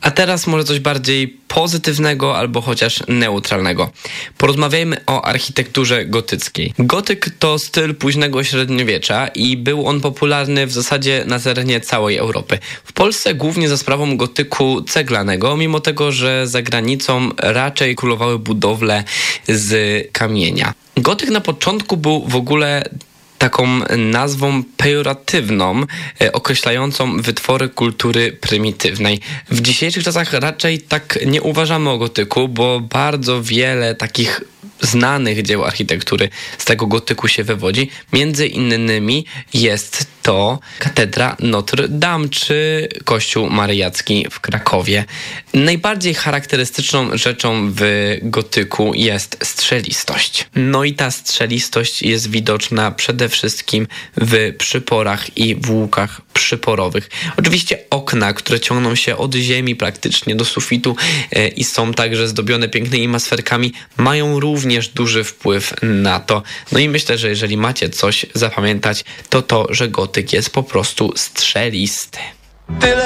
A teraz może coś bardziej pozytywnego albo chociaż neutralnego. Porozmawiajmy o architekturze gotyckiej. Gotyk to styl późnego średniowiecza i był on popularny w zasadzie na terenie całej Europy. W Polsce głównie za sprawą gotyku ceglanego, mimo tego, że za granicą raczej królowały budowle z kamienia. Gotyk na początku był w ogóle taką nazwą pejoratywną, określającą wytwory kultury prymitywnej. W dzisiejszych czasach raczej tak nie uważamy o gotyku, bo bardzo wiele takich znanych dzieł architektury z tego gotyku się wywodzi. Między innymi jest to katedra Notre Dame czy kościół maryjacki w Krakowie. Najbardziej charakterystyczną rzeczą w gotyku jest strzelistość. No i ta strzelistość jest widoczna przede wszystkim w przyporach i w łukach przyporowych. Oczywiście okna, które ciągną się od ziemi praktycznie do sufitu i są także zdobione pięknymi masferkami, mają również duży wpływ na to. No i myślę, że jeżeli macie coś zapamiętać, to to, że gotyk jest po prostu strzelisty.